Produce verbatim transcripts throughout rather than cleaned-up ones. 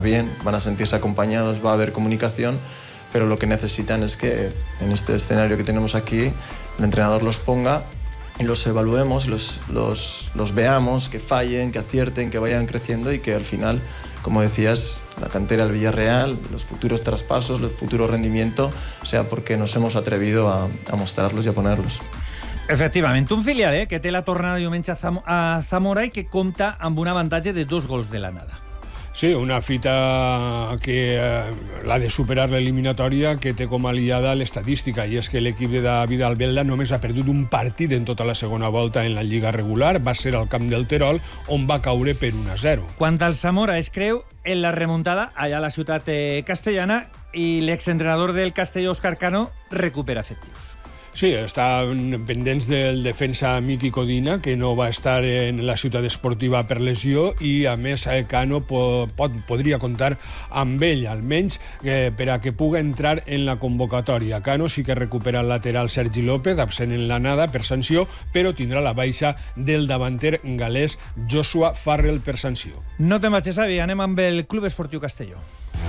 bien, van a sentirse acompañados, va a haber comunicación, pero lo que necesitan es que en este escenario que tenemos aquí el entrenador los ponga y los evaluemos, los, los, los veamos, que fallen, que acierten, que vayan creciendo y que al final, como decías, la cantera del Villarreal, los futuros traspasos, el futuro rendimiento, sea porque nos hemos atrevido a, a mostrarlos y a ponerlos. Efectivament, un filial eh, que té la tornada diumenge a, Zam- a Zamora i que compta amb un avantatge de dos gols de l'anada. Sí, una fita que eh, l'ha de superar l'eliminatòria, que té com a aliada l'estadística, i és que l'equip de David Albelda només ha perdut un partit en tota la segona volta en la Lliga regular, va ser al camp del Terol, on va caure per un a zero. Quant al Zamora, es creu en la remuntada allà a la ciutat eh, castellana i l'exentrenador del Castelló, Òscar Cano, recupera efectius. Sí, estan pendents del defensa Miki Codina, que no va estar en la ciutat esportiva per lesió, i a més Cano po, pot, podria comptar amb ell, almenys eh, per a que puga entrar en la convocatòria. Cano sí que recupera el lateral Sergi López, absent en l'anada per sanció, però tindrà la baixa del davanter galès Joshua Farrell per sanció. No te'n vagis, Xavi, anem amb el Club Esportiu Castelló.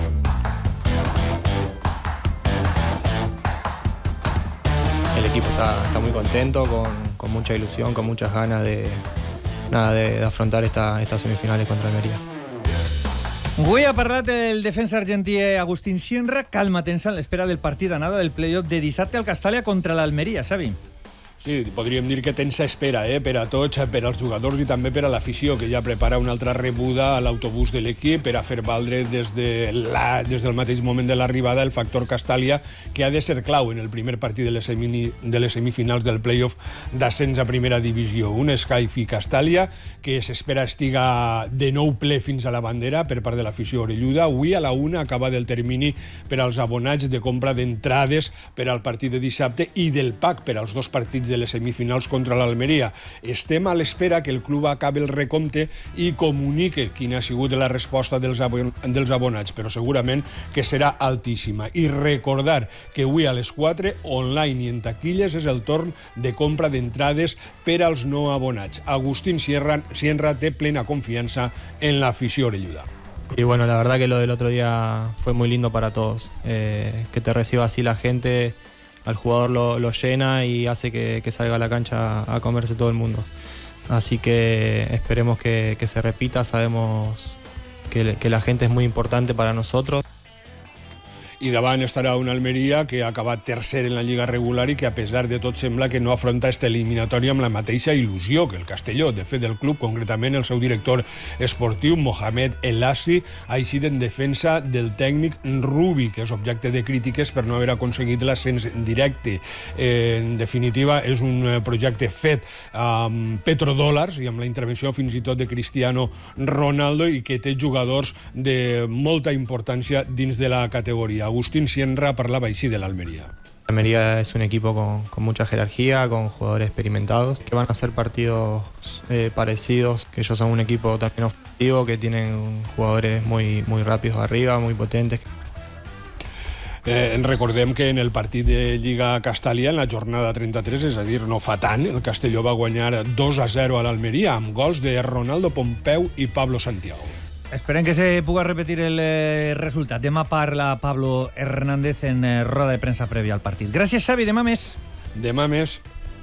El equipo está, está muy contento, con, con mucha ilusión, con muchas ganas de, nada, de, de afrontar esta, estas semifinales contra Almería. Avui ha parlat el defensa argentí Agustín Sienra, calma tensa en l'espera del partit d'anada del play-off de dissabte al Castalla contra l'Almeria, Xavi. Sí, podríem dir que tensa espera eh, per a tots, per als jugadors i també per a l'afició, que ja prepara una altra rebuda a l'autobús de l'equip per a fer valdre des, de la, des del mateix moment de l'arribada el factor Castàlia, que ha de ser clau en el primer partit de les, semini, de les semifinals del play-off d'ascens a primera divisió. Un Skyfi Castàlia que s'espera estiga de nou ple fins a la bandera per part de l'afició orelluda. Avui a la una acaba del termini per als abonats de compra d'entrades per al partit de dissabte i del pack per als dos partits de les semifinals contra l'Almeria. Estem a l'espera que el club acabi el recompte i comunique quina ha sigut la resposta dels, abon dels abonats, però segurament que serà altíssima. I recordar que avui a les quatre, online i en taquilles, és el torn de compra d'entrades per als no abonats. Agustín Sierra, Sierra té plena confiança en l'afició orelluda. Y bueno, la verdad que lo del otro día fue muy lindo para todos. Eh, que te reciba así la gente, al jugador lo, lo llena y hace que, que salga a la cancha a comerse todo el mundo. Así que esperemos que, que se repita. Sabemos que, que la gente es muy importante para nosotros. I davant estarà una Almeria que ha acabat tercer en la Lliga regular i que a pesar de tot sembla que no afronta esta eliminatòria amb la mateixa il·lusió que el Castelló. De fet, el club, concretament el seu director esportiu, Mohamed El Assi, ha eixit en defensa del tècnic Rubi, que és objecte de crítiques per no haver aconseguit l'ascens directe. Eh, en definitiva, és un projecte fet amb petrodòlars i amb la intervenció fins i tot de Cristiano Ronaldo i que té jugadors de molta importància dins de la categoria. Agustín Sierra parlava així de l'Almeria. Almería es un equipo con, con mucha jerarquía, con jugadores experimentados, que van a ser partidos eh, parecidos, que ellos son un equipo también ofensivo, que tienen jugadores muy, muy rápidos arriba, muy potentes. Eh, recordem que en el partit de Lliga Castàlia, en la jornada trenta-tres, és a dir, no fa tant, el Castelló va guanyar dos a zero a l'Almeria, amb gols de Ronaldo Pompeu i Pablo Santiago. Esperem que se puga repetir el eh, resultat. Demà parla Pablo Hernández en eh, roda de premsa prèvia al partit. Gràcies, Xavi. Demà més. Demà més.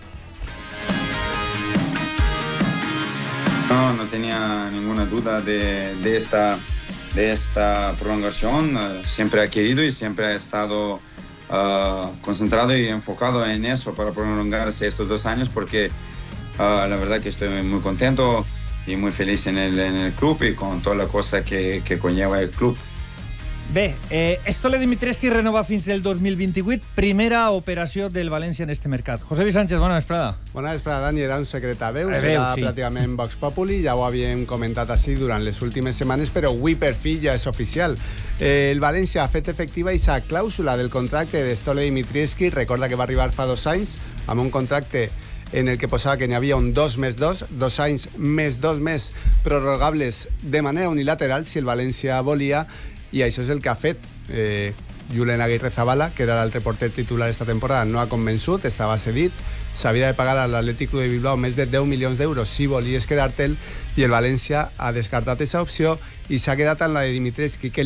No, no tenía ninguna duda de, de, esta, de esta prolongación. Uh, siempre ha querido y siempre ha estado uh, concentrado y enfocado en eso para prolongarse estos dos años porque uh, la verdad que estoy muy contento y muy feliz en el, en el club y con toda la cosa que, que conlleva el club. Bé, eh, Stole Dimitrescu renova fins del dos mil vint-i-vuit, primera operació del València en este mercat. José Luis Sánchez, bona vesprada. Bona vesprada, Dani. Era un secret a veus, a veus era sí. pràcticament Vox Populi, ja ho havíem comentat així durant les últimes setmanes, però avui per fi ja és oficial. Eh, el València ha fet efectiva aquesta clàusula del contracte de Stole Dimitrescu. Recorda que va arribar fa dos anys amb un contracte en el que posava que n'hi havia un dos més dos, dos anys més dos més prorrogables de manera unilateral si el València volia, i això és el que ha fet. Eh, Julen Aguirre Zabala, que era l'altre porter titular esta temporada, no ha convençut, estava cedit, s'havia de pagar a l'Atlètic Club de Bilbao més de deu milions d'euros si volies quedar-te'l, i el València ha descartat aquesta opció i s'ha quedat en la de Dimitrescu, que